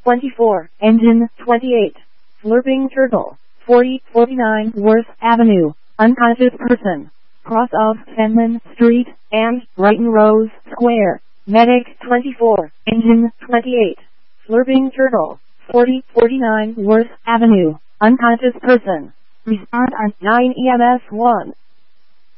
24, engine 28, slurping turtle, 4049 Worth Avenue, unconscious person, cross of Fenman Street and Brighton Rose Square, medic 24, engine 28, slurping turtle, 4049 Worth Avenue, unconscious person, respond on 9 EMS 1.